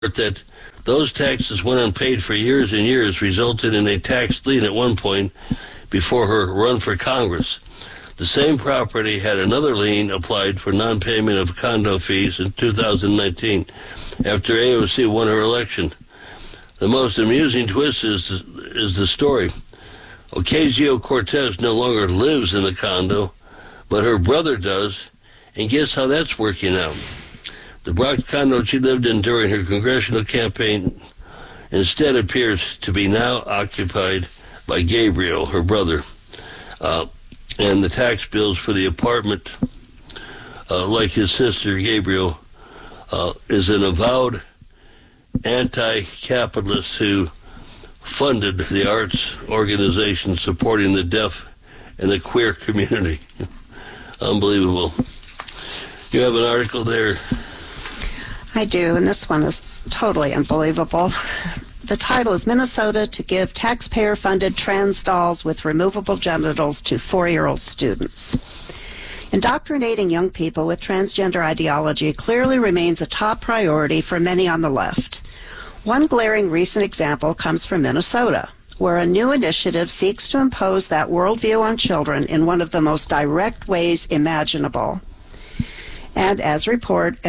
that those taxes went unpaid for years and years, resulted in a tax lien at one point before her run for Congress. The same property had another lien applied for non-payment of condo fees in 2019 after AOC won her election. The most amusing twist is the story. Ocasio-Cortez no longer lives in the condo, but her brother does, and guess how that's working out? The Bronx condo she lived in during her congressional campaign instead appears to be now occupied by Gabriel, her brother. And the tax bills for the apartment, like his sister Gabriel, is an avowed anti-capitalist who funded the arts organization supporting the deaf and the queer community. Unbelievable. You have an article there. I do, and this one is totally unbelievable. The title is Minnesota to Give Taxpayer-Funded Trans Dolls with Removable Genitals to 4-Year-Old Students. Indoctrinating young people with transgender ideology clearly remains a top priority for many on the left. One glaring recent example comes from Minnesota, where a new initiative seeks to impose that worldview on children in one of the most direct ways imaginable. And as reported,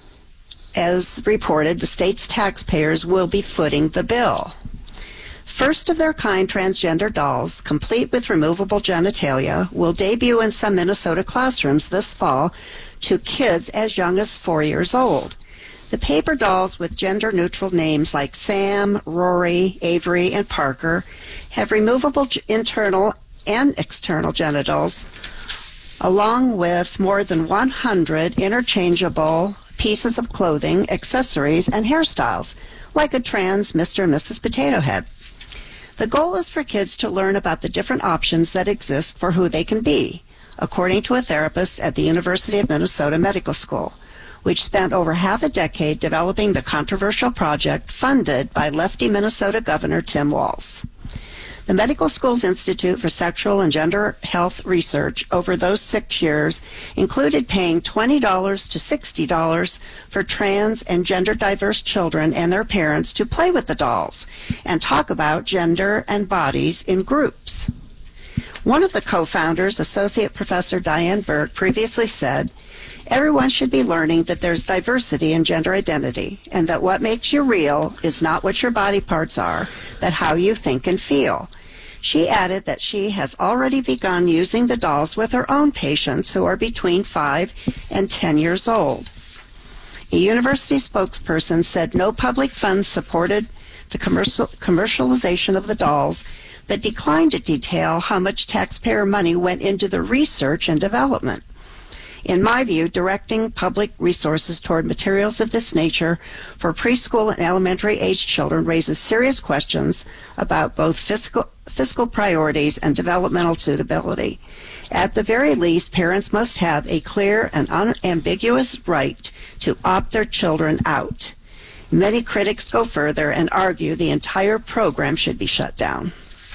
the state's taxpayers will be footing the bill. First-of-their-kind transgender dolls, complete with removable genitalia, will debut in some Minnesota classrooms this fall to kids as young as 4 years old. The paper dolls with gender-neutral names like Sam, Rory, Avery, and Parker have removable internal and external genitals, along with more than 100 interchangeable pieces of clothing, accessories, and hairstyles, like a trans Mr. and Mrs. Potato Head. The goal is for kids to learn about the different options that exist for who they can be, according to a therapist at the University of Minnesota Medical School, which spent over half a decade developing the controversial project funded by lefty Minnesota Governor Tim Walz. The Medical School's Institute for Sexual and Gender Health Research over those 6 years included paying $20 to $60 for trans and gender-diverse children and their parents to play with the dolls and talk about gender and bodies in groups. One of the co-founders, Associate Professor Diane Burke, previously said, "Everyone should be learning that there's diversity in gender identity and that what makes you real is not what your body parts are, but how you think and feel." She added that she has already begun using the dolls with her own patients who are between 5 and 10 years old. A university spokesperson said no public funds supported the commercialization of the dolls, but declined to detail how much taxpayer money went into the research and development. In my view, directing public resources toward materials of this nature for preschool and elementary age children raises serious questions about both fiscal priorities and developmental suitability. At the very least, parents must have a clear and unambiguous right to opt their children out. Many critics go further and argue the entire program should be shut down.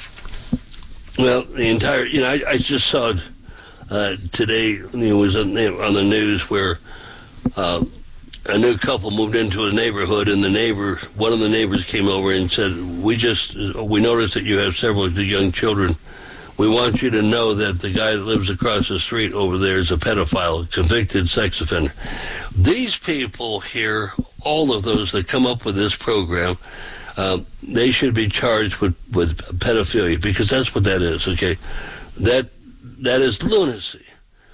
Well, the entire, I just saw today, it was on the news where a new couple moved into a neighborhood, and one of the neighbors came over and said, we noticed that you have several young children. We want you to know that the guy that lives across the street over there is a pedophile, convicted sex offender. These people here, all of those that come up with this program, they should be charged with pedophilia, because that's what that is, okay? That is lunacy.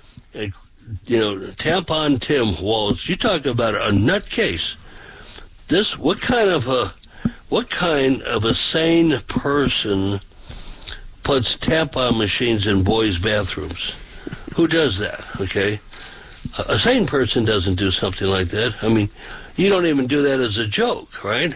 Tampon Tim Walz, you talk about a nutcase. What kind of a sane person puts tampon machines in boys' bathrooms? Who does that, okay? A sane person doesn't do something like that. I mean, you don't even do that as a joke, right?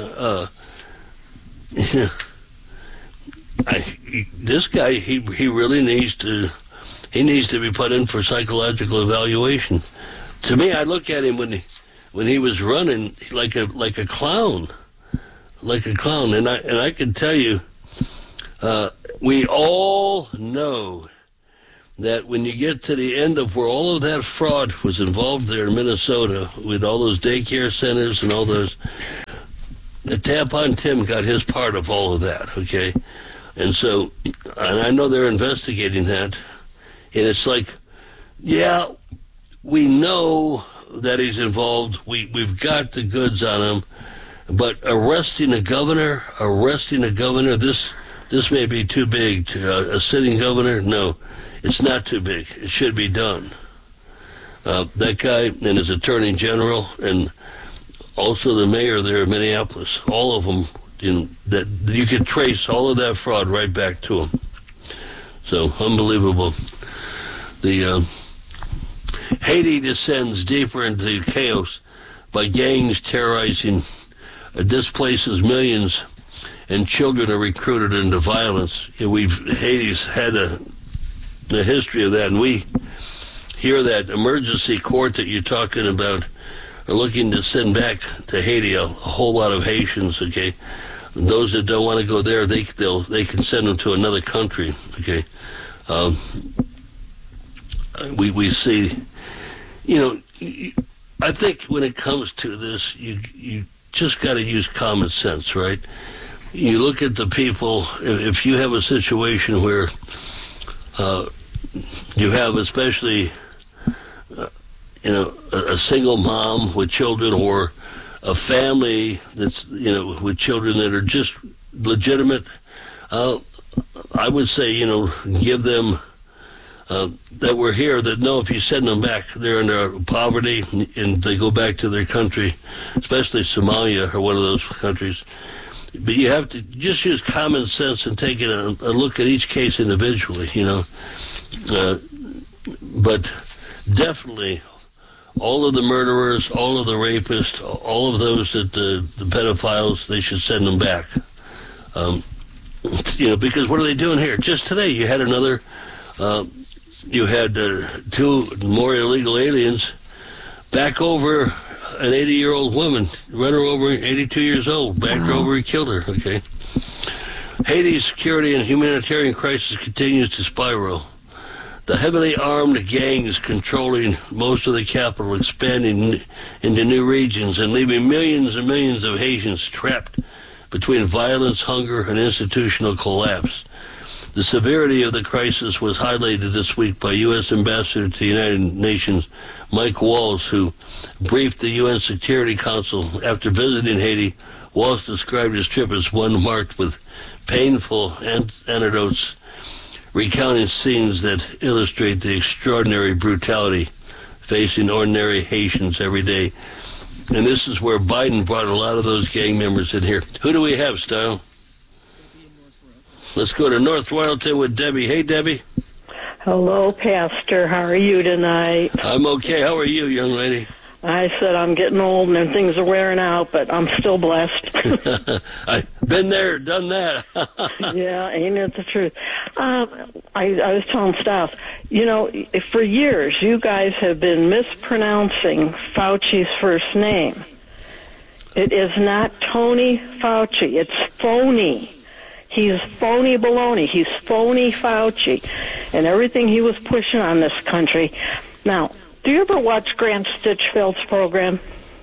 This guy, he really needs to be put in for psychological evaluation. To me, I look at him when he was running like a clown, and I can tell you, we all know that when you get to the end of where all of that fraud was involved there in Minnesota, with all those daycare centers and all those, Tampon Tim got his part of all of that, okay? And so, and I know they're investigating that, and it's like, yeah, we know that he's involved. We've got the goods on him, but arresting a governor, this may be too big to a sitting governor. No, it's not too big. It should be done. That guy and his attorney general, and also the mayor there of Minneapolis, all of them, that you could trace all of that fraud right back to him. So unbelievable. The Haiti descends deeper into chaos by gangs terrorizing, displaces millions, and children are recruited into violence. Haiti's had a history of that, and we hear that emergency court that you're talking about are looking to send back to Haiti a whole lot of Haitians. Okay, those that don't want to go there, they can send them to another country. Okay, we see, I think when it comes to this, you just got to use common sense, right? You look at the people. If you have a situation where you have, especially, a single mom with children, or a family that's, with children that are just legitimate, I would say, give them, that we're here, that no, if you send them back, they're under poverty and they go back to their country, especially Somalia or one of those countries. But you have to just use common sense and take a look at each case individually, but definitely all of the murderers, all of the rapists, all of those that the pedophiles, they should send them back. Because what are they doing here? Just today, you had another. You had two more illegal aliens back over an 80-year-old woman, run her over, 82 years old, backed her over and killed her. Okay. Haiti's security and humanitarian crisis continues to spiral. The heavily armed gangs controlling most of the capital, expanding into new regions and leaving millions and millions of Haitians trapped between violence, hunger, and institutional collapse. The severity of the crisis was highlighted this week by U.S. Ambassador to the United Nations Mike Waltz, who briefed the UN Security Council after visiting Haiti. Waltz described his trip as one marked with painful anecdotes, recounting scenes that illustrate the extraordinary brutality facing ordinary Haitians every day. And this is where Biden brought a lot of those gang members in here. Who do we have, Style? Let's go to North Royalton with Debbie. Hey, Debbie. Hello, Pastor. How are you tonight? I'm okay. How are you, young lady? I said I'm getting old and things are wearing out, but I'm still blessed. I've been there, done that. Yeah, ain't it the truth? I was telling staff, for years you guys have been mispronouncing Fauci's first name. It is not Tony Fauci. It's phony. He's phony baloney. He's phony Fauci. And everything he was pushing on this country. Now, do you ever watch Grant Stinchfield's program?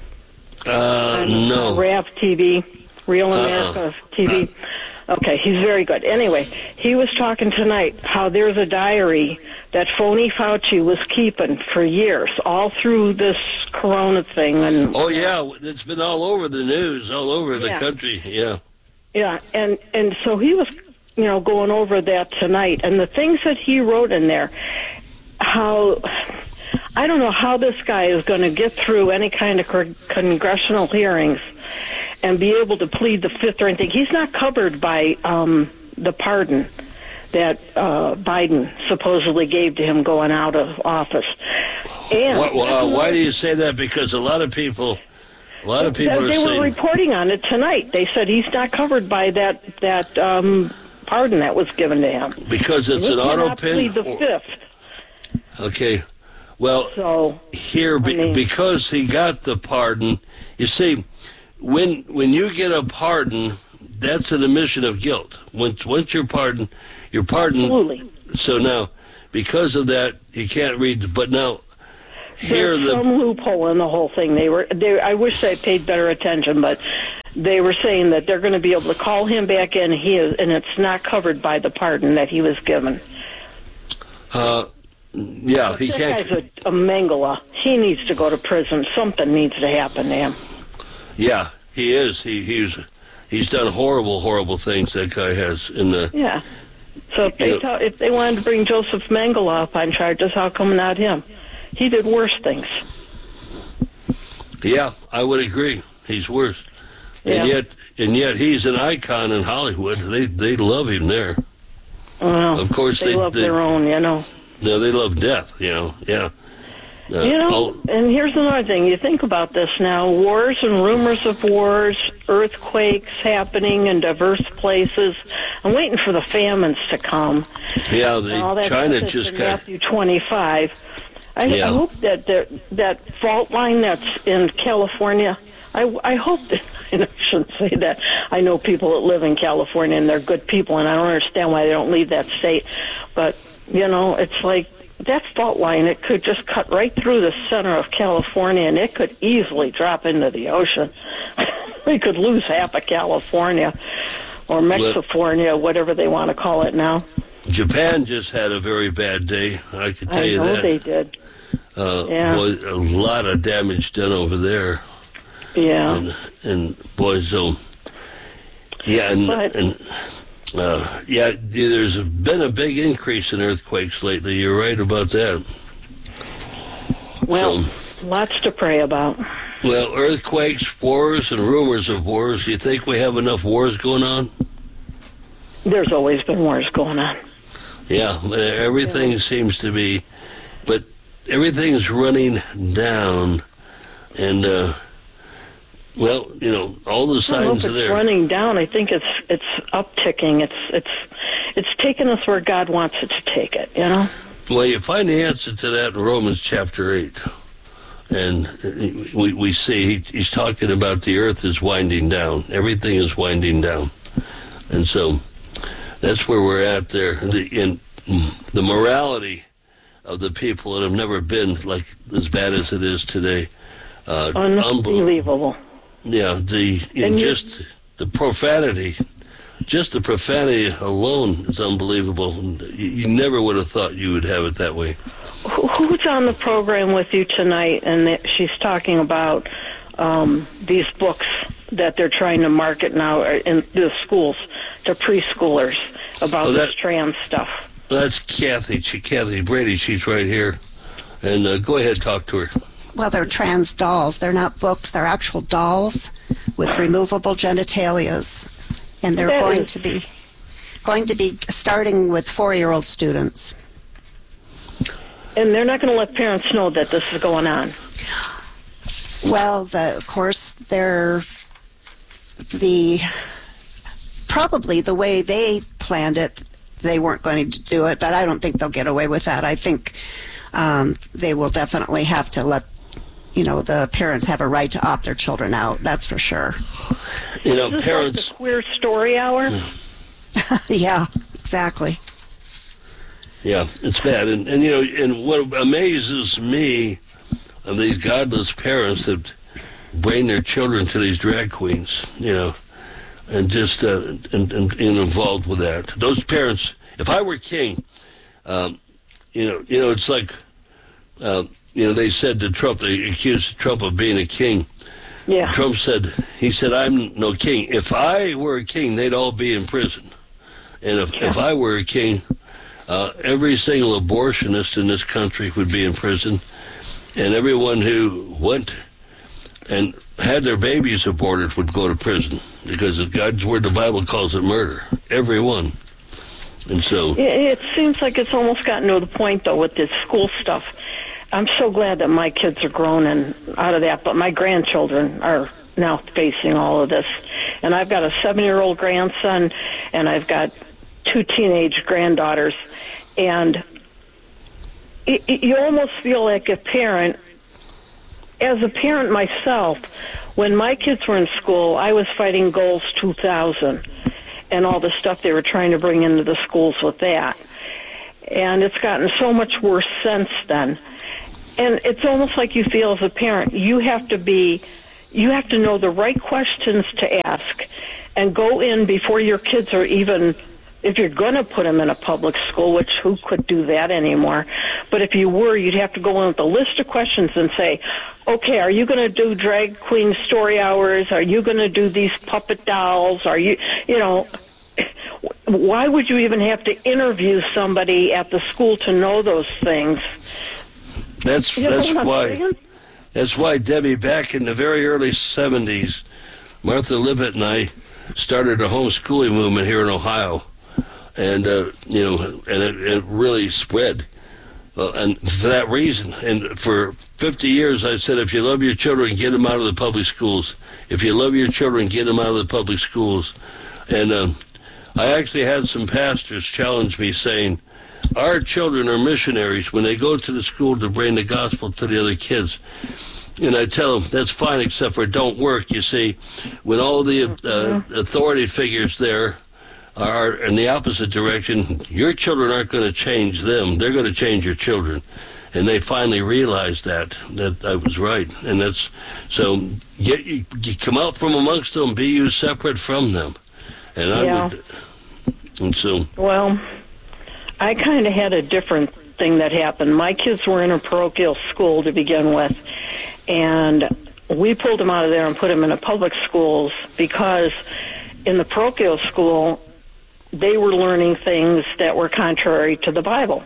No. RAV TV, Real America TV. Okay, he's very good. Anyway, he was talking tonight how there's a diary that phony Fauci was keeping for years, all through this corona thing. And oh, yeah, it's been all over the news, all over the country, yeah. Yeah, and so he was, going over that tonight. And the things that he wrote in there, how... I don't know how this guy is going to get through any kind of congressional hearings and be able to plead the fifth or anything. He's not covered by the pardon that Biden supposedly gave to him going out of office. And why do you say that? Because a lot of people are saying... They were reporting on it tonight. They said he's not covered by that pardon that was given to him. Because it's an auto pin? Plead the fifth. Okay. Well, because he got the pardon, you see, when you get a pardon, that's an admission of guilt. Once you're pardoned, Absolutely. So now, because of that, he can't read. But now, here There's some loophole in the whole thing. I wish they paid better attention, but they were saying that they're going to be able to call him back in, and it's not covered by the pardon that he was given. Yeah, he can't. That guy's a Mengele. He needs to go to prison. Something needs to happen to him. Yeah, he is. He's done horrible things. That guy has in the. Yeah. So if they wanted to bring Joseph Mengele up on charges, how come not him? He did worse things. Yeah, I would agree. He's worse. Yeah. And yet he's an icon in Hollywood. They love him there. Well, of course they love their own, No, they love death, yeah. And here's another thing. You think about this now. Wars and rumors of wars, earthquakes happening in diverse places. I'm waiting for the famines to come. Yeah, China just got... Matthew 25. I hope that fault line that's in California, I hope that... I shouldn't say that. I know people that live in California, and they're good people, and I don't understand why they don't leave that state. But, it's like that fault line, it could just cut right through the center of California, and it could easily drop into the ocean. We could lose half of California, or Mexifornia, whatever they want to call it now. Japan just had a very bad day, I can tell you that. I know they did. Boy, a lot of damage done over there. Yeah. And boy, so there's been a big increase in earthquakes lately. You're right about that. Well, lots to pray about. Well, earthquakes, wars, and rumors of wars. Do you think we have enough wars going on? There's always been wars going on. Yeah, everything seems to be, but everything's running down, and. Well, all the signs are there. It's running down. I think it's upticking. It's taking us where God wants it to take it. Well, you find the answer to that in Romans chapter 8, and we see he's talking about the earth is winding down. Everything is winding down, and so that's where we're at there. In the morality of the people that have never been like as bad as it is today. Unbelievable. Yeah, just the profanity alone is unbelievable. You never would have thought you would have it that way. Who's on the program with you tonight? And she's talking about these books that they're trying to market now in the schools to preschoolers about this trans stuff. That's Kathy Brady. She's right here. And go ahead, talk to her. Well, they're trans dolls. They're not books. They're actual dolls with removable genitalias, and they're going to be starting with 4-year-old students. And they're not going to let parents know that this is going on. Well, of course, probably the way they planned it, they weren't going to do it, but I don't think they'll get away with that. I think they will definitely have to let the parents have a right to opt their children out. That's for sure. Parents. Like the Queer Story Hour. Yeah, exactly. Yeah, it's bad, and what amazes me of these godless parents that bring their children to these drag queens, and just and involved with that. Those parents. If I were king, it's like. They said to Trump, they accused Trump of being a king. Yeah. Trump said, I'm no king. If I were a king, they'd all be in prison. And if I were a king, every single abortionist in this country would be in prison. And everyone who went and had their babies aborted would go to prison. Because God's word, the Bible calls it murder. Everyone. And so... It seems like it's almost gotten to the point, though, with this school stuff. I'm so glad that my kids are grown and out of that, but my grandchildren are now facing all of this. And I've got a 7-year-old grandson, and I've got 2 teenage granddaughters. And you almost feel like a parent. As a parent myself, when my kids were in school, I was fighting Goals 2000 and all the stuff they were trying to bring into the schools with that. and it's gotten so much worse since then. And it's almost like you feel as a parent, you have to know the right questions to ask and go in before your kids are even, if you're going to put them in a public school, which who could do that anymore? But if you were, you'd have to go in with a list of questions and say, okay, are you going to do drag queen story hours? Are you going to do these puppet dolls? Are you know, why would you even have to interview somebody at the school to know those things? That's why, Debbie, back in the very early 70s, Martha Libet and I started a homeschooling movement here in Ohio. And, it really spread. And for that reason, and for 50 years, I said, if you love your children, get them out of the public schools. If you love your children, get them out of the public schools. And I actually had some pastors challenge me saying, our children are missionaries when they go to the school to bring the gospel to the other kids. And I tell them, that's fine, except for it don't work. You see, when all the authority figures there are in the opposite direction, your children aren't going to change them. They're going to change your children. And they finally realized that I was right. And that's, so you come out from amongst them, be you separate from them. And I would, and so. Well, I kind of had a different thing that happened. My kids were in a parochial school to begin with, and we pulled them out of there and put them in a public schools because in the parochial school, they were learning things that were contrary to the Bible.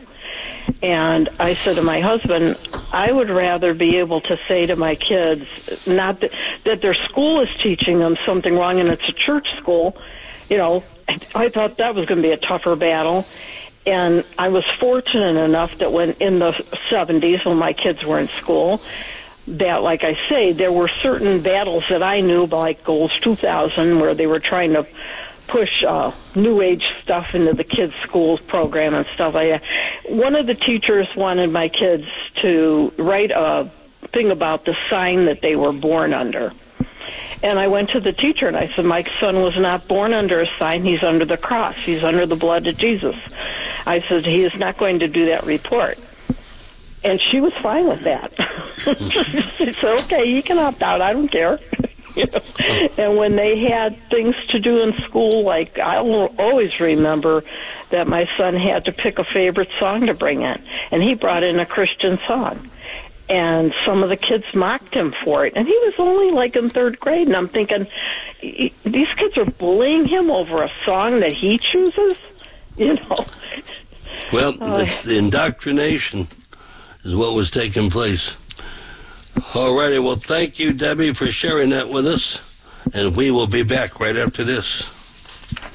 And I said to my husband, I would rather be able to say to my kids, not that their school is teaching them something wrong and it's a church school. You know, I thought that was going to be a tougher battle. And I was fortunate enough that when in the 70s, when my kids were in school, that, like I say, there were certain battles that I knew, like Goals 2000, where they were trying to push New Age stuff into the kids' schools program and stuff like that. One of the teachers wanted my kids to write a thing about the sign that they were born under. And I went to the teacher and I said, my son was not born under a sign. He's under the cross. He's under the blood of Jesus. I said, he is not going to do that report. And she was fine with that. She said, okay, he can opt out. I don't care. You know? And when they had things to do in school, like I will always remember that my son had to pick a favorite song to bring in. And he brought in a Christian song. And some of the kids mocked him for it. And he was only like in third grade. And I'm thinking, these kids are bullying him over a song that he chooses? You know? Well, the indoctrination is what was taking place. All righty. Well, thank you, Debbie, for sharing that with us. And we will be back right after this.